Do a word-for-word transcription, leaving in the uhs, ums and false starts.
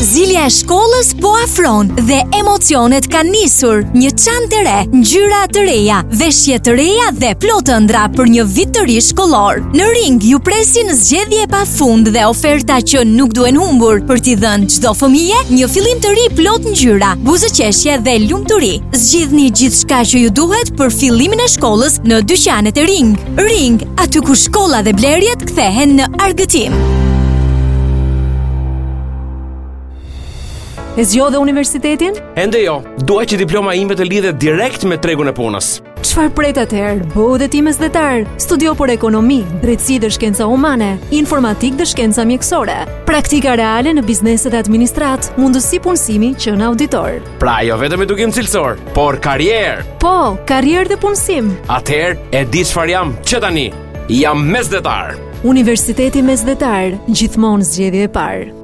Zilja e shkollës po afron dhe emocionet kanë nisur. Një çantë të re, ngjyra të reja, veshje të reja dhe plot ëndra për një vit të ri shkollor. Në Ring ju presin zgjedhje pafund dhe oferta që nuk duhen humbur për t'i dhënë çdo fëmijë një fillim të ri plot ngjyra, buzëqeshje dhe lumturi. Zgjidhni gjithçka që ju duhet për fillimin e shkollës në dyqanet e Ring. Ring, aty ku shkolla dhe blerjet kthehen në argëtim. E zgjodhe universitetin? Ende jo, dua që diploma ime të lidhet direkt me tregun e punës. Çfarë pret atëherë? Bëu dhe ti mesdhetar. Studio për ekonomi, drejtësi dhe shkenca humane, informatik dhe shkenca mjekësore, praktika reale në bizneset e administrat, mundësi punësimi që në auditor. Pra jo vetëm edukim cilësor, por karrierë. Po, karrierë dhe punësim. Atëherë e di çfarë jam që tani. Jam mesdhetar. Universiteti Mesdhetar, gjithmonë zgjedhje e parë.